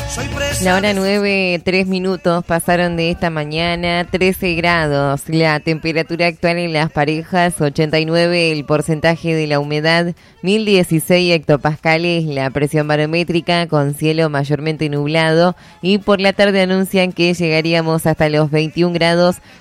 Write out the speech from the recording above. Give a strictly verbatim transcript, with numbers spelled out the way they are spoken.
La hora nueve, tres minutos pasaron de esta mañana, trece grados. La temperatura actual en Las Parejas, ochenta y nueve el porcentaje de la humedad, mil dieciséis hectopascales la presión barométrica con cielo mayormente nublado y por la tarde anuncian que llegaríamos hasta los veintiún grados